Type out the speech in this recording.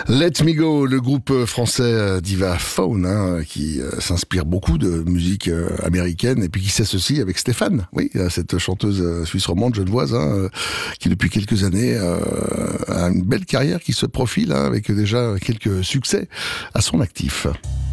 Let Me Go, le groupe français Diva Phone, qui s'inspire beaucoup de musique américaine et puis qui s'associe avec Stéphane, oui, cette chanteuse suisse romande genevoise, qui depuis quelques années a une belle carrière qui se profile, avec déjà quelques succès à son actif.